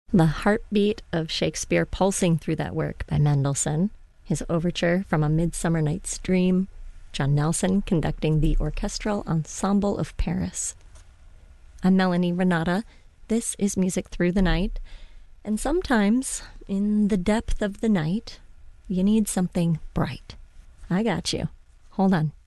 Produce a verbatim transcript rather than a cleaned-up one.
The heartbeat of Shakespeare pulsing through that work by Mendelssohn, his overture from A Midsummer Night's Dream, John Nelson conducting the Orchestral Ensemble of Paris. I'm Melanie Renata. This is Music Through the Night, and sometimes, in the depth of the night, you need something bright. I got you. Hold on.